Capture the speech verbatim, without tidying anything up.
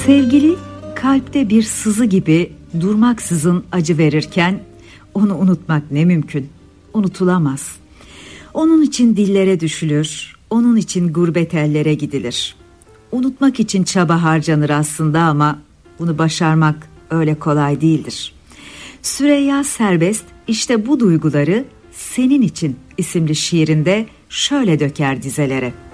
Sevgili kalpte bir sızı gibi durmaksızın acı verirken onu unutmak ne mümkün, unutulamaz. Onun için dillere düşülür, onun için gurbet ellere gidilir. Unutmak için çaba harcanır aslında ama bunu başarmak öyle kolay değildir. Süreyya Serbest işte bu duyguları Senin için isimli şiirinde şöyle döker dizelere.